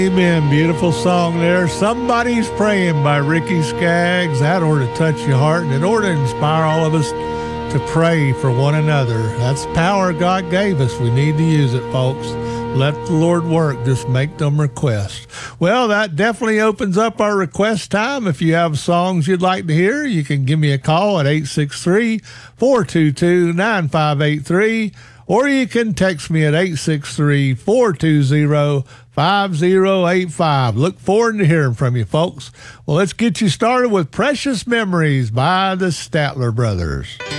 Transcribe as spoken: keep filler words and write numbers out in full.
Amen. Beautiful song there. Somebody's Praying by Ricky Skaggs. That ought to touch your heart, and it ought to inspire all of us to pray for one another. That's the power God gave us. We need to use it, folks. Let the Lord work. Just make them requests. Well, that definitely opens up our request time. If you have songs you'd like to hear, you can give me a call at eight six three, four two two, nine five eight three, or you can text me at eight six three, four two zero, five zero eight five. Look forward to hearing from you, folks. Well, let's get you started with Precious Memories by the Statler Brothers.